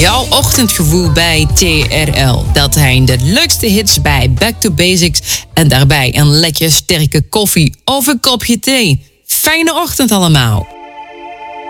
jouw ochtendgevoel bij TRL. Dat zijn de leukste hits bij Back to Basics. En daarbij een lekker sterke koffie of een kopje thee. Fijne ochtend allemaal.